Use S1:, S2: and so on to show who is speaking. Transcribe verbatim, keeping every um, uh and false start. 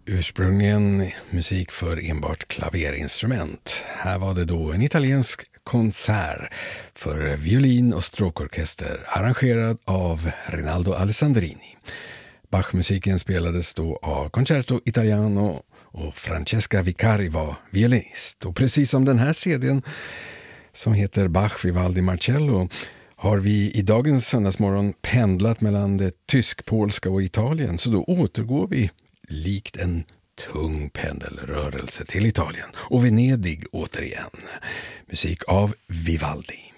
S1: Ursprungligen musik för enbart klaverinstrument. Här var det då en italiensk konsert för violin och stråkorkester arrangerad av Rinaldo Alessandrini. Bachmusiken spelades då av Concerto Italiano och Francesca Vicari var violinist. Och precis som den här C D:n som heter Bach Vivaldi Marcello har vi i dagens söndagsmorgon pendlat mellan det tysk-polska och Italien, så då återgår vi likt en tung pendelrörelse till Italien och Venedig återigen. Musik av Vivaldi.